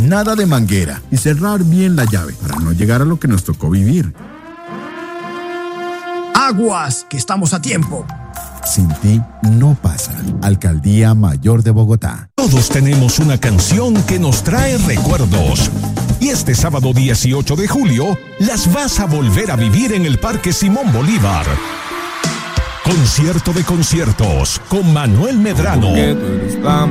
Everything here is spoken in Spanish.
Nada de manguera y cerrar bien la llave para no llegar a lo que nos tocó vivir. ¡Aguas! ¡Que estamos a tiempo! Sin ti no pasa. Alcaldía Mayor de Bogotá. Todos tenemos una canción que nos trae recuerdos. Y este sábado 18 de julio las vas a volver a vivir en el Parque Simón Bolívar. Concierto de conciertos con Manuel Medrano.